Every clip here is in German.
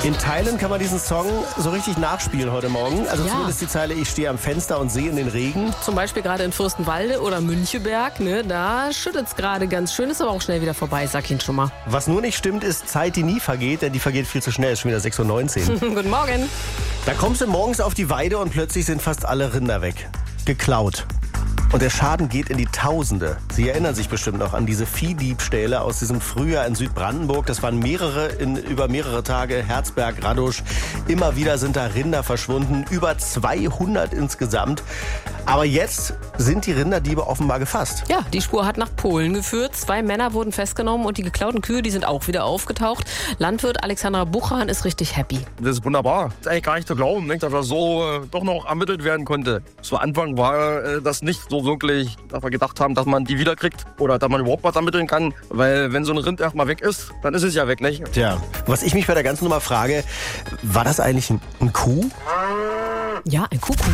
In Teilen kann man diesen Song so richtig nachspielen heute Morgen. Also Ja. zumindest die Zeile, ich stehe am Fenster und sehe in den Regen. Zum Beispiel gerade in Fürstenwalde oder Müncheberg, ne? Da schüttet es gerade ganz schön, ist aber auch schnell wieder vorbei, sag ich Ihnen schon mal. Was nur nicht stimmt, ist Zeit, die nie vergeht, denn die vergeht viel zu schnell. Ist schon wieder 6:19 Uhr. Guten Morgen. Da kommst du morgens auf die Weide und plötzlich sind fast alle Rinder weg. Geklaut. Und der Schaden geht in die Tausende. Sie erinnern sich bestimmt noch an diese Viehdiebstähle aus diesem Frühjahr in Südbrandenburg. Das waren mehrere über mehrere Tage. Herzberg, Radusch. Immer wieder sind da Rinder verschwunden. Über 200 insgesamt. Aber jetzt sind die Rinderdiebe offenbar gefasst. Ja, die Spur hat nach Polen geführt. 2 Männer wurden festgenommen und die geklauten Kühe, die sind auch wieder aufgetaucht. Landwirt Alexandra Buchan ist richtig happy. Das ist wunderbar. Das ist eigentlich gar nicht zu glauben, nicht, dass das so doch noch ermittelt werden konnte. Zu Anfang war das nicht so wirklich, dass wir gedacht haben, dass man die wiederkriegt oder dass man überhaupt was ermitteln kann. Weil wenn so ein Rind erstmal weg ist, dann ist es ja weg, nicht? Tja, was ich mich bei der ganzen Nummer frage, war das eigentlich ein Kuh? Ja, ein Kuckuck.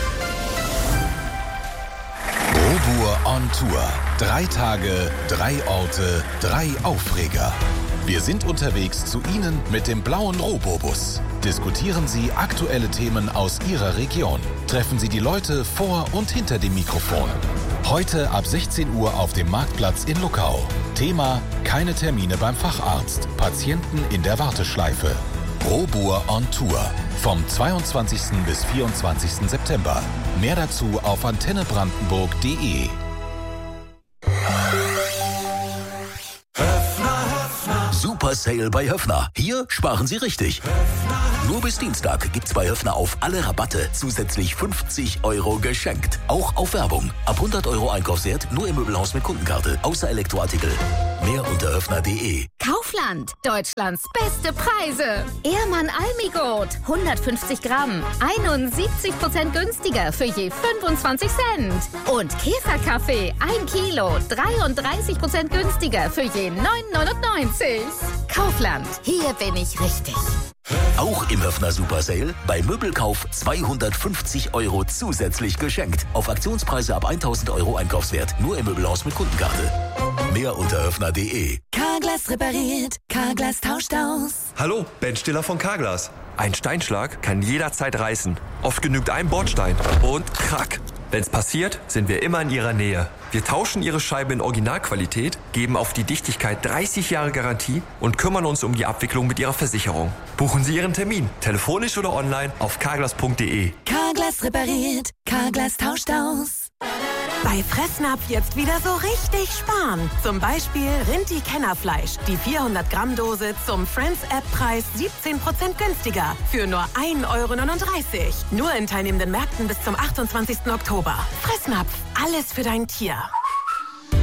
Robur on Tour. 3 Tage, 3 Orte, 3 Aufreger. Wir sind unterwegs zu Ihnen mit dem blauen Robobus. Diskutieren Sie aktuelle Themen aus Ihrer Region. Treffen Sie die Leute vor und hinter dem Mikrofon. Heute ab 16 Uhr auf dem Marktplatz in Luckau. Thema: keine Termine beim Facharzt. Patienten in der Warteschleife. Robur on Tour. Vom 22. bis 24. September. Mehr dazu auf antennebrandenburg.de. Super Sale bei Höffner. Hier sparen Sie richtig. Nur bis Dienstag gibt's bei Höffner auf alle Rabatte zusätzlich 50 € geschenkt. Auch auf Werbung. Ab 100 € Einkaufswert nur im Möbelhaus mit Kundenkarte. Außer Elektroartikel. Mehr unter höffner.de. Kaufland. Deutschlands beste Preise. Ehrmann Almigold. 150 Gramm. 71% günstiger für je 25 Cent. Und Käferkaffee. 1 Kilo. 33% günstiger für je 9,99 €. Kaufland. Hier bin ich richtig. Auch im Höffner Super Sale. Bei Möbelkauf 250 € zusätzlich geschenkt. Auf Aktionspreise ab 1000 € Einkaufswert. Nur im Möbelhaus mit Kundenkarte. Mehr unter höffner.de. Carglass repariert, Carglass tauscht aus. Hallo, Ben Stiller von Carglass. Ein Steinschlag kann jederzeit reißen. Oft genügt ein Bordstein und krack. Wenn's passiert, sind wir immer in Ihrer Nähe. Wir tauschen Ihre Scheibe in Originalqualität, geben auf die Dichtigkeit 30 Jahre Garantie und kümmern uns um die Abwicklung mit Ihrer Versicherung. Buchen Sie Ihren Termin, telefonisch oder online auf carglass.de. Carglass repariert, Carglass tauscht aus. Bei Fressnapf jetzt wieder so richtig sparen. Zum Beispiel Rinti-Kennerfleisch. Die 400 Gramm Dose zum Friends-App-Preis 17% günstiger. Für nur 1,39 €. Nur in teilnehmenden Märkten bis zum 28. Oktober. Fressnapf. Alles für dein Tier.